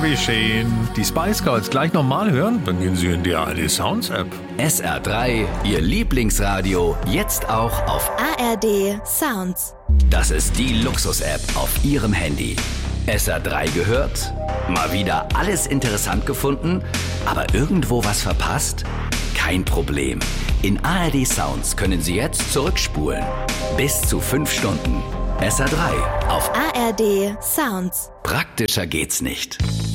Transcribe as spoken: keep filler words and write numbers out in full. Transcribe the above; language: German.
wie schön. Die Spice Girls gleich nochmal hören? Dann gehen Sie in die A R D Sounds App. S R drei, Ihr Lieblingsradio, jetzt auch auf A R D Sounds. Das ist die Luxus-App auf Ihrem Handy. S R drei gehört? Mal wieder alles interessant gefunden, aber irgendwo was verpasst? Kein Problem. In A R D Sounds können Sie jetzt zurückspulen. Bis zu fünf Stunden. S R drei auf A R D Sounds. Praktischer geht's nicht.